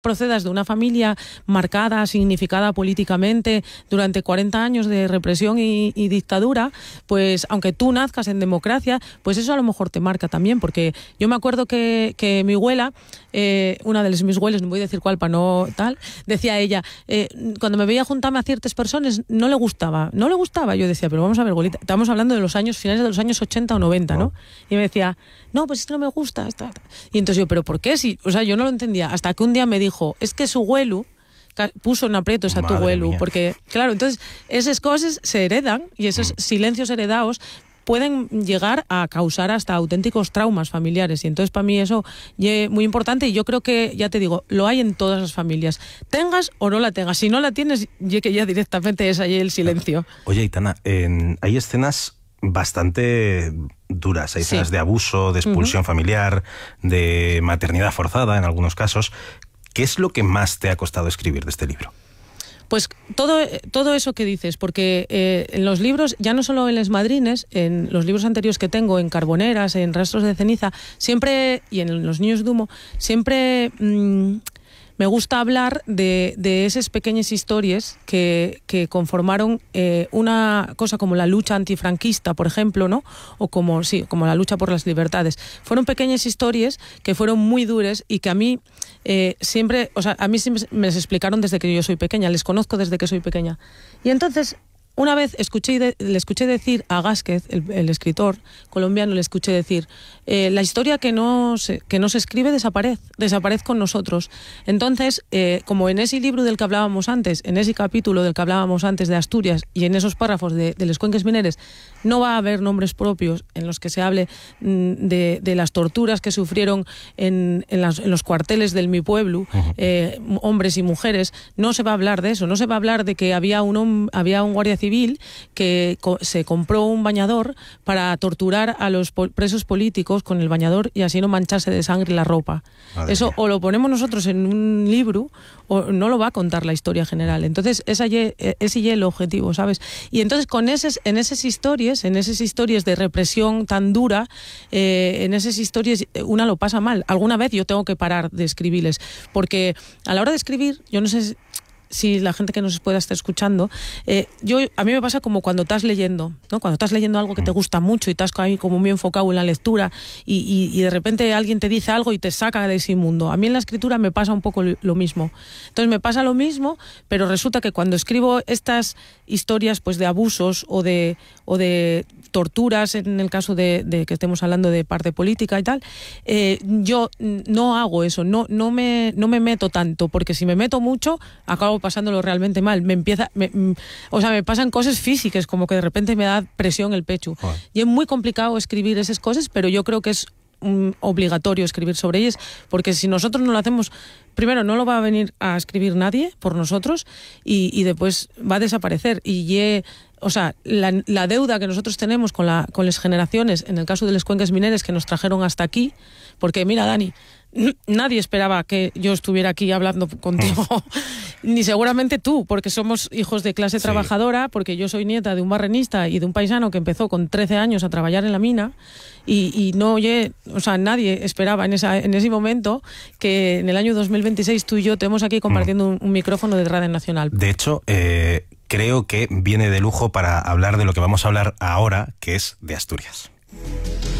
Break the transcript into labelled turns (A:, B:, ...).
A: procedas de una familia marcada, significada políticamente durante 40 años de represión y dictadura, pues aunque tú nazcas en democracia, pues eso a lo mejor te marca también, porque yo me acuerdo que mi abuela, una de mis abuelas, no voy a decir cuál para no tal, decía ella, cuando me veía juntarme a ciertas personas no le gustaba, yo decía, pero vamos a ver, abuelita, estamos hablando de los años finales de los años 80 o 90, ¿no? Y me decía, no, pues es que no me gusta. Y entonces yo, ¿pero por qué? Si, o sea, yo no lo entendía, hasta que un día me dijo, es que su abuelo puso en aprietos a tu abuelo, porque, claro, entonces esas cosas se heredan y esos silencios heredados pueden llegar a causar hasta auténticos traumas familiares, y entonces para mí eso es muy importante, y yo creo que, ya te digo, lo hay en todas las familias, tengas o no la tengas. Si no la tienes, que ya directamente es ahí el silencio.
B: Oye, Aitana, hay escenas bastante duras, hay escenas de abuso, de expulsión familiar, de maternidad forzada en algunos casos. ¿Qué es lo que más te ha costado escribir de este libro?
A: Pues todo eso que dices, porque en los libros, ya no solo en Les Madrines, en los libros anteriores que tengo, en Carboneras, en Rastros de Ceniza, siempre, y en Los Niños de Humo, siempre me gusta hablar de esas pequeñas historias que conformaron una cosa como la lucha antifranquista, por ejemplo, ¿no? O como la lucha por las libertades. Fueron pequeñas historias que fueron muy duras y que a mí siempre me las explicaron desde que yo soy pequeña, les conozco desde que soy pequeña. Y entonces, una vez le escuché decir a Gásquez, el escritor colombiano, le escuché decir, la historia que no se escribe desaparece con nosotros. Entonces, como en ese libro del que hablábamos antes, en ese capítulo del que hablábamos antes de Asturias, y en esos párrafos de les cuenques mineres, no va a haber nombres propios en los que se hable de las torturas que sufrieron en los cuarteles del mi pueblo, hombres y mujeres. No se va a hablar de eso, no se va a hablar de que había un guardia civil que se compró un bañador para torturar a los presos políticos con el bañador y así no mancharse de sangre la ropa. Madre mía. O lo ponemos nosotros en un libro o no lo va a contar la historia general. Entonces ese es el objetivo, ¿sabes? Y entonces en esas historias de represión tan dura, en esas historias una lo pasa mal. Alguna vez yo tengo que parar de escribirles, porque a la hora de escribir, yo no sé si la gente que nos pueda estar escuchando, a mí me pasa como cuando estás leyendo, ¿no? Cuando estás leyendo algo que te gusta mucho y estás ahí como muy enfocado en la lectura y de repente alguien te dice algo y te saca de ese mundo. A mí en la escritura me pasa un poco lo mismo. Entonces me pasa lo mismo, pero resulta que cuando escribo estas historias pues de abusos o de torturas, en el caso de que estemos hablando de parte política y tal, yo no hago eso, no me meto tanto, porque si me meto mucho acabo pasándolo realmente mal. Me pasan cosas físicas, como que de repente me da presión el pecho. Joder. Y es muy complicado escribir esas cosas, pero yo creo que es obligatorio escribir sobre ellas, porque si nosotros no lo hacemos, primero no lo va a venir a escribir nadie por nosotros y después va a desaparecer. La deuda que nosotros tenemos con las generaciones, en el caso de les cuenques mineres que nos trajeron hasta aquí, porque mira, Dani, nadie esperaba que yo estuviera aquí hablando contigo, ni seguramente tú, porque somos hijos de clase trabajadora, porque yo soy nieta de un barrenista y de un paisano que empezó con 13 años a trabajar en la mina y nadie esperaba en ese momento que en el año 2026 tú y yo tenemos aquí compartiendo un micrófono de Radio Nacional.
B: De hecho, creo que viene de lujo para hablar de lo que vamos a hablar ahora, que es de Asturias.